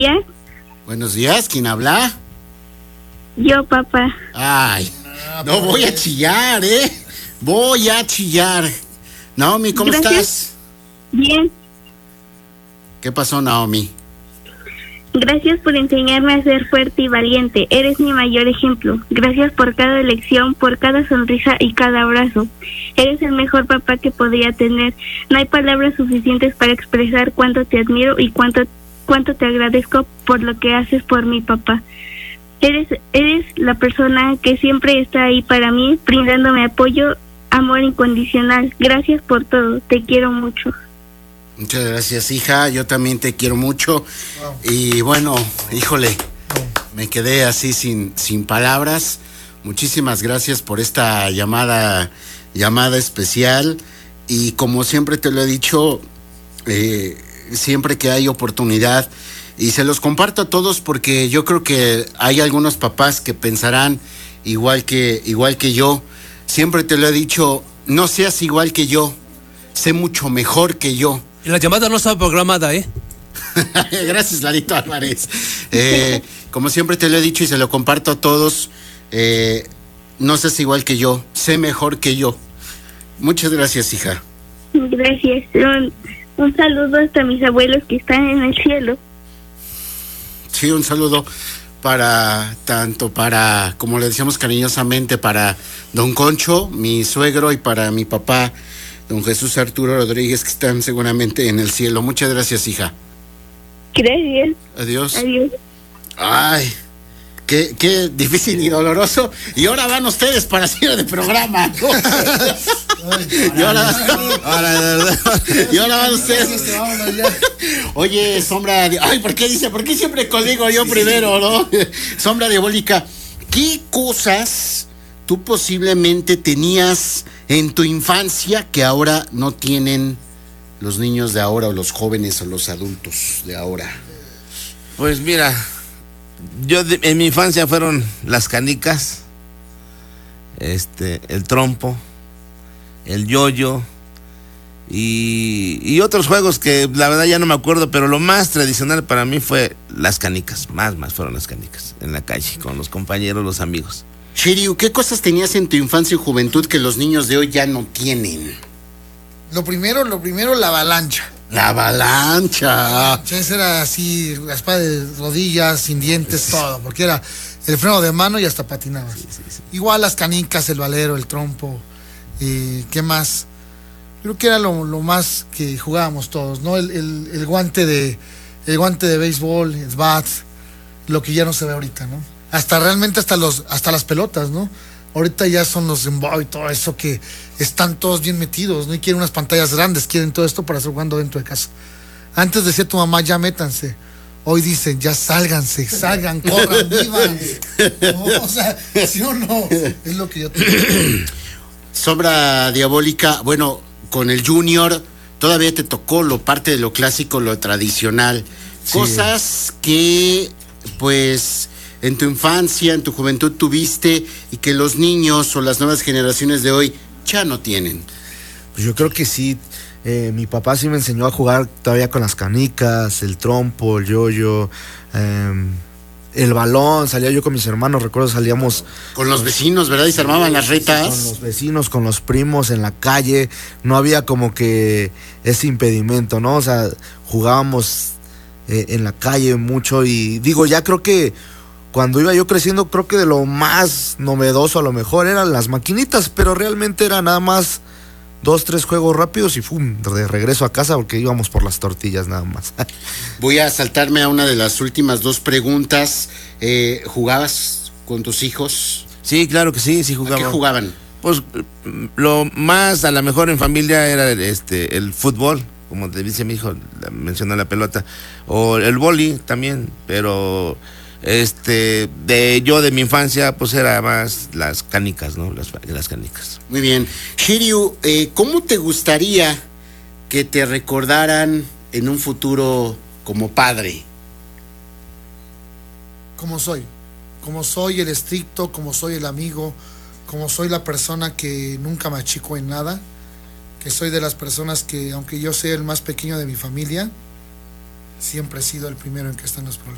días. Buenos días, ¿quién habla? Yo, papá. Ay, no voy a chillar, ¿eh? Voy a chillar. Naomi, ¿cómo estás? Bien. ¿Qué pasó, Naomi? Gracias por enseñarme a ser fuerte y valiente. Eres mi mayor ejemplo. Gracias por cada lección, por cada sonrisa y cada abrazo. Eres el mejor papá que podría tener. No hay palabras suficientes para expresar cuánto te admiro y cuánto te agradezco por lo que haces por mi papá. Eres la persona que siempre está ahí para mí, brindándome apoyo, amor incondicional. Gracias por todo. Te quiero mucho. Muchas gracias, hija. Yo también te quiero mucho. Y bueno, híjole, me quedé así sin palabras. Muchísimas gracias por esta llamada especial. Y como siempre te lo he dicho, siempre que hay oportunidad, y se los comparto a todos porque yo creo que hay algunos papás que pensarán igual que yo. Siempre te lo he dicho, no seas igual que yo, sé mucho mejor que yo. Y la llamada no estaba programada, ¿eh? Gracias, Larito Álvarez. Como siempre te lo he dicho y se lo comparto a todos, no seas igual que yo, sé mejor que yo. Muchas gracias, hija. Gracias. Un saludo hasta mis abuelos que están en el cielo. Sí, un saludo para, como le decíamos cariñosamente, para don Concho, mi suegro, y para mi papá, don Jesús Arturo Rodríguez, que están seguramente en el cielo. Muchas gracias, hija. Gracias. Adiós. Adiós. Ay, qué difícil y doloroso. Y ahora van ustedes para cierre de programa, ¿no? Y ahora van ustedes. Oye, Sombra. Ay, ¿por qué siempre digo yo primero, no? Sombra Diabólica, ¿qué cosas tú posiblemente tenías en tu infancia que ahora no tienen los niños de ahora, o los jóvenes, o los adultos de ahora? Pues mira, en mi infancia fueron las canicas, el trompo, el yoyo y otros juegos que la verdad ya no me acuerdo, pero lo más tradicional para mí fue las canicas, más fueron las canicas en la calle con los compañeros, los amigos. Shiryu, ¿qué cosas tenías en tu infancia y juventud que los niños de hoy ya no tienen? Lo primero, la avalancha. La avalancha. Esa era así, raspada de rodillas, sin dientes, todo, porque era el freno de mano y hasta patinaba. Sí. Igual las canicas, el valero, el trompo, ¿qué más? Creo que era lo más que jugábamos todos, ¿no? El guante de béisbol, el bat, lo que ya no se ve ahorita, ¿no? Hasta las pelotas, ¿no? Ahorita ya son los Game Boy y todo eso que están todos bien metidos, ¿no? Y quieren unas pantallas grandes, quieren todo esto para estar jugando dentro de casa. Antes decía tu mamá, ya métanse. Hoy dicen, ya salgan, corran, vivan. No, o sea, ¿sí o no? Es lo que yo te digo. Sombra Diabólica, bueno, con el Junior todavía te tocó parte de lo clásico, lo tradicional. Sí. Cosas que, pues, en tu infancia, en tu juventud tuviste y que los niños o las nuevas generaciones de hoy ya no tienen. Pues yo creo que sí. Mi papá sí me enseñó a jugar todavía con las canicas, el trompo, el yoyo, el balón. Salía yo con mis hermanos, recuerdo, salíamos con los vecinos, ¿verdad? Y se armaban las retas. Con los vecinos, con los primos en la calle. No había como que ese impedimento, ¿no? O sea, jugábamos en la calle mucho. Y digo, ya creo que cuando iba yo creciendo, creo que de lo más novedoso a lo mejor eran las maquinitas, pero realmente era nada más 2-3 juegos rápidos y ¡fum! De regreso a casa, porque íbamos por las tortillas nada más. Voy a saltarme a una de las últimas 2 preguntas. ¿Jugabas con tus hijos? Sí, claro que sí jugaban. ¿A qué jugaban? Pues lo más a lo mejor en familia era el fútbol, como te dice mi hijo, mencionó la pelota, o el vóley también, pero de mi infancia pues era más las canicas, ¿no? Las canicas. Muy bien. Shiryu, ¿cómo te gustaría que te recordaran en un futuro como padre? Como soy el estricto, como soy el amigo, como soy la persona que nunca me achico en nada, que soy de las personas que, aunque yo sea el más pequeño de mi familia, siempre he sido el primero en que están los problemas.